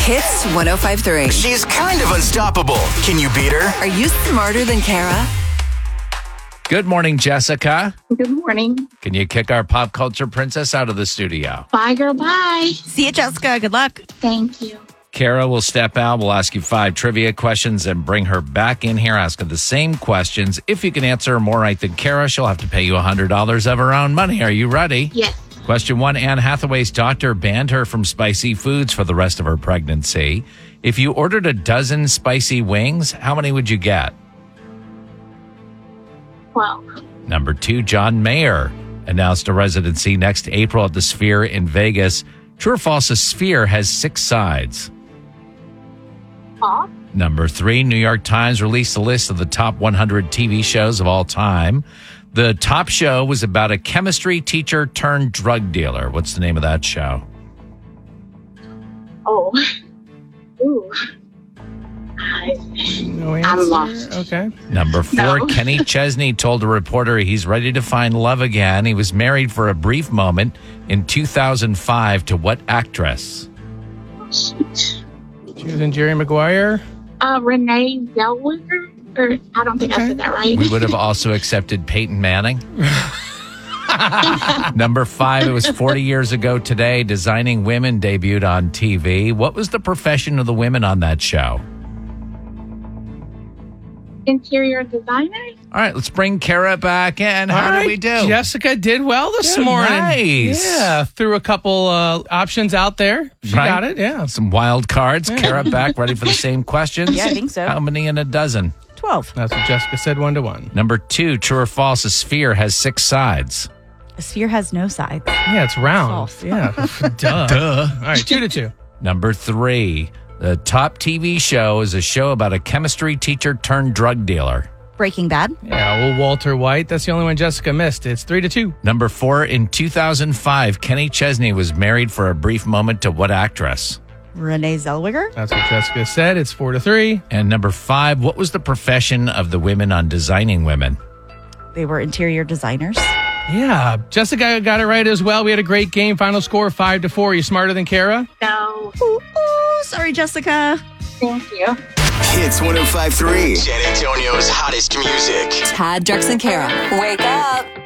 Hits 105.3. She's kind of unstoppable. Can you beat her? Are you smarter than Kara? Good morning, Jessica. Good morning. Can you kick our pop culture princess out of the studio? Bye, girl. Bye. See you, Jessica. Good luck. Thank you. Kara will step out. We'll ask you 5 trivia questions and bring her back in here, ask her the same questions. If you can answer more right than Kara, she'll have to pay you $100 of her own money. Are you ready? Yes. Question 1, Anne Hathaway's doctor banned her from spicy foods for the rest of her pregnancy. If you ordered a dozen spicy wings, how many would you get? 12. Number 2, John Mayer announced a residency next April at the Sphere in Vegas. True or false, a sphere has 6 sides? False. Number 3, New York Times released a list of the top 100 TV shows of all time. The top show was about a chemistry teacher turned drug dealer. What's the name of that show? Oh. Ooh. No answer. I'm lost. Okay. Number 4, No. Kenny Chesney told a reporter he's ready to find love again. He was married for a brief moment in 2005 to what actress? Shoot. Choosing Jerry Maguire. Renee Zellweger? Or, I don't think I said that right. We would have also accepted Peyton Manning. Number 5, it was 40 years ago today. Designing Women debuted on TV. What was the profession of the women on that show? Interior designers? All right, let's bring Kara back in. How All did right, we do? Jessica did well this Good, morning. nice. Yeah, threw a couple options out there. She Right. got it, yeah. Some wild cards. Kara back, ready for the same questions? Yeah, I think so. How many in a dozen? 12. That's what Jessica said, 1-1. Number 2, true or false, a sphere has 6 sides. A sphere has no sides. Yeah, it's round. False. Yeah, duh. All right, 2-2. Number 3, the top TV show is a show about a chemistry teacher turned drug dealer. Breaking Bad. Yeah, old Walter White. That's the only one Jessica missed. It's 3-2. Number 4, in 2005, Kenny Chesney was married for a brief moment to what actress? Renee Zellweger. That's what Jessica said. It's 4-3. And number 5, what was the profession of the women on Designing Women? They were interior designers. Yeah, Jessica got it right as well. We had a great game. Final score 5-4. You smarter than Kara? No. Ooh, sorry, Jessica. Thank you. Hits 105.3. San Antonio's hottest music. Tad, Drex, and Kara. Wake up.